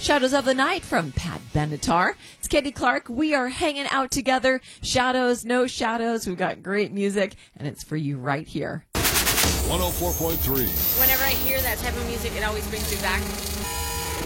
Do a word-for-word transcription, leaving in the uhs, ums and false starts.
Shadows of the Night from Pat Benatar. It's Katie Clark. We are hanging out together. Shadows, no shadows. We've got great music, and it's for you right here. one oh four point three. Whenever I hear that type of music, it always brings me back